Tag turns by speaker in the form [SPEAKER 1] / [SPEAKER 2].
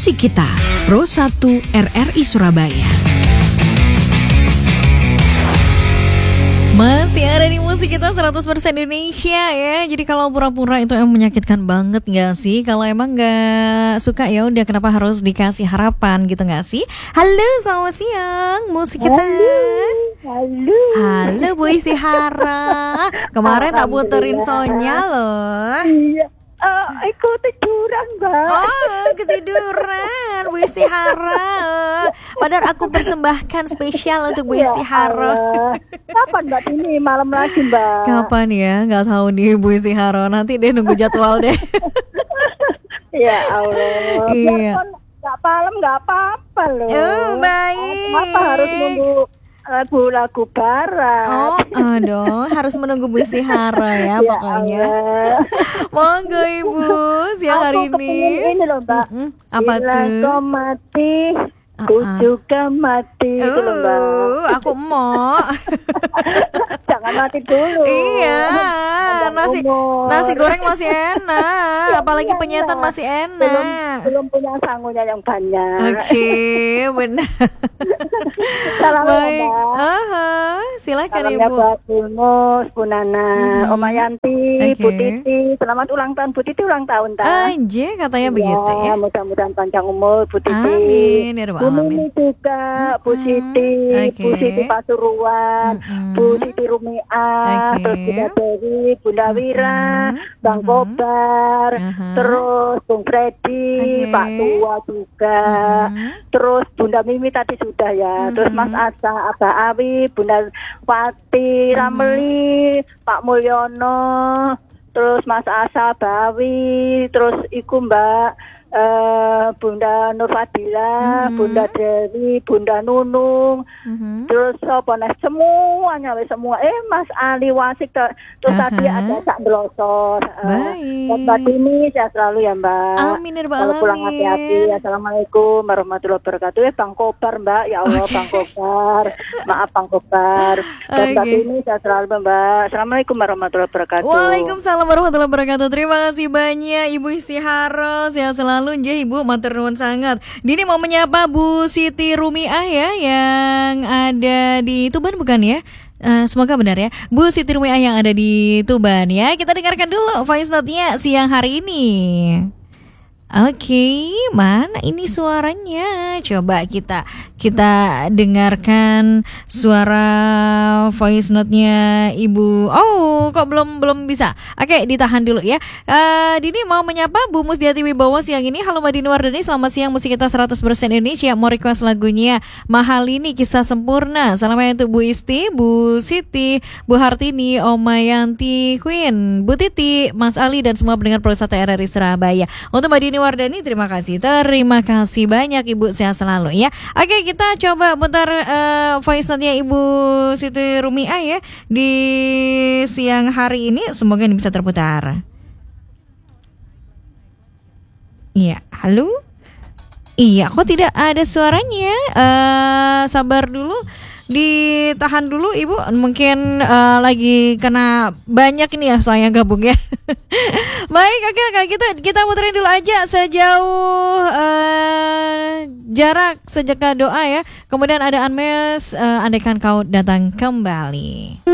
[SPEAKER 1] Musik Kita, Pro 1 RRI Surabaya. Masih ada di Musik Kita 100% Indonesia ya. Jadi kalau pura-pura itu emang menyakitkan banget gak sih? Kalau emang gak suka ya udah, kenapa harus dikasih harapan gitu gak sih? Halo, selamat siang Musik Kita. Halo Bu Istihara. Kemarin tak puterin Sonya loh.
[SPEAKER 2] Iya. Aku tiduran, Mbak.
[SPEAKER 1] Oh, ketiduran Bu Istihara. Padahal aku persembahkan spesial untuk Bu Istihara.
[SPEAKER 2] Kapan Mbak ini malam lagi, Mbak?
[SPEAKER 1] Kapan ya? Gak tahu nih Bu Istihara. Nanti deh nunggu jadwal deh.
[SPEAKER 2] Ya Allah.
[SPEAKER 1] Iya.
[SPEAKER 2] Gak malam gak apa-apa loh.
[SPEAKER 1] Oh, baik.
[SPEAKER 2] Kenapa harus nunggu lagu barat?
[SPEAKER 1] Oh, aduh, harus menunggu Bu Istihara ya, pokoknya. Monggo Ibu, siang hari ini.
[SPEAKER 2] Ini loh, Mbak.
[SPEAKER 1] Apa
[SPEAKER 2] Bila
[SPEAKER 1] tuh?
[SPEAKER 2] kau mati, ku juga mati. Itu loh, Mbak.
[SPEAKER 1] Aku mau.
[SPEAKER 2] Jangan mati dulu.
[SPEAKER 1] Iya,
[SPEAKER 2] Panjang umur.
[SPEAKER 1] nasi goreng masih enak, apalagi penyetan masih enak.
[SPEAKER 2] Belum punya sangunya yang banyak.
[SPEAKER 1] Oke, benar.
[SPEAKER 2] Salam
[SPEAKER 1] Baik,
[SPEAKER 2] Mbak.
[SPEAKER 1] silakan
[SPEAKER 2] Salamnya
[SPEAKER 1] Ibu.
[SPEAKER 2] buat Bu Mus, Bu Nana, Oma Yanti, Bu
[SPEAKER 1] Oke.
[SPEAKER 2] Titi. Selamat ulang tahun, Bu Titi ulang tahun tak?
[SPEAKER 1] Anje katanya begitu ya.
[SPEAKER 2] Mudah-mudahan panjang umur, Bu Titi.
[SPEAKER 1] Amin, ya Rabbal
[SPEAKER 2] Bu
[SPEAKER 1] alamin.
[SPEAKER 2] Mimi juga, Bu Siti,
[SPEAKER 1] Oke.
[SPEAKER 2] Bu Siti Pasuruan, Bu Siti Rumiah,
[SPEAKER 1] Oke.
[SPEAKER 2] terus Bunda Dewi, Bunda Wira, Bang
[SPEAKER 1] Mhm.
[SPEAKER 2] Kobar,
[SPEAKER 1] Aha.
[SPEAKER 2] terus Bung Freddy,
[SPEAKER 1] Oke.
[SPEAKER 2] Pak Tua juga, terus Bunda Mimi tadi sudah ya, terus Mas Asa, Abah Awi, Bunda Wati, Rameli, Pak Mulyono, terus Mas Asa, Abah Awi, terus iku Mbak Bunda Nur Fadila, Bunda Dewi, Bunda Nunung, terus apa nih semuanya semua. Mas Ali Wasik terus
[SPEAKER 1] Aha.
[SPEAKER 2] tadi ada Sak Blosor.
[SPEAKER 1] Baik.
[SPEAKER 2] Mbak Tini sehat selalu ya Mbak.
[SPEAKER 1] Amin, ya Rabbal
[SPEAKER 2] Kalau pulang
[SPEAKER 1] alamin.
[SPEAKER 2] hati-hati. Assalamualaikum warahmatullahi wabarakatuh. Bang Kobar Mbak, ya Allah Bang Kobar. Maaf Bang Kobar. Dan Mbak
[SPEAKER 1] Oke.
[SPEAKER 2] Tini sehat selalu Mbak. Assalamualaikum warahmatullahi wabarakatuh.
[SPEAKER 1] Waalaikumsalam warahmatullahi wabarakatuh. Terima kasih banyak Ibu Istihara. Sehat selalu nggih Ibu, matur nuwun sangat. Dini mau menyapa Bu Siti Rumiah ya, yang ada di Tuban bukan ya? Semoga benar ya, Bu Siti Rumiah yang ada di Tuban ya. Kita dengarkan dulu voice note-nya siang hari ini. Oke, mana ini suaranya? Coba kita dengarkan suara voice note-nya Ibu. Oh, kok belum bisa? Oke, ditahan dulu ya. Dini mau menyapa Bu Musdiati Wibowo siang ini. Halo Mbak Dini Wardani, selamat siang. Musik Kita 100% Indonesia. Mau request lagunya Mahalini Kisah Sempurna. Salamnya untuk Bu Isti, Bu Siti, Bu Hartini, Oma Yanti, Queen, Bu Titi, Mas Ali dan semua pendengar Pro 1 RRI Surabaya. Untuk Mbak Dini Wardani, terima kasih banyak Ibu, sehat selalu ya. Oke, kita coba putar voice note-nya Ibu Siti Rumiah ya di siang hari ini. Semoga ini bisa terputar. Iya, halo. Iya, kok tidak ada suaranya? Sabar dulu. Ditahan dulu Ibu, mungkin lagi kena banyak ini ya saya gabung ya. Baik, oke, kayak gitu kita muterin dulu aja sejauh jarak sejak doa ya. Kemudian ada Anmes, andaikan kau datang kembali.